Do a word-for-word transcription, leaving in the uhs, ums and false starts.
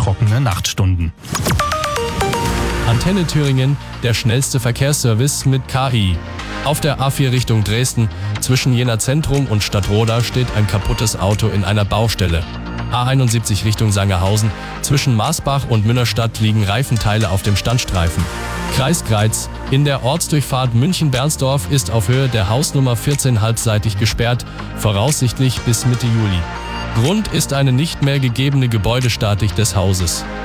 trockene Nachtstunden. Antenne Thüringen, der schnellste Verkehrsservice mit K I. Auf der A vier Richtung Dresden, zwischen Jena Zentrum und Stadtroda, steht ein kaputtes Auto in einer Baustelle. A einundsiebzig Richtung Sangerhausen, zwischen Marsbach und Münnerstadt liegen Reifenteile auf dem Standstreifen. Kreis Greiz, in der Ortsdurchfahrt München-Bernsdorf ist auf Höhe der Hausnummer vierzehn halbseitig gesperrt, voraussichtlich bis Mitte Juli. Grund ist eine nicht mehr gegebene Gebäudestatik des Hauses.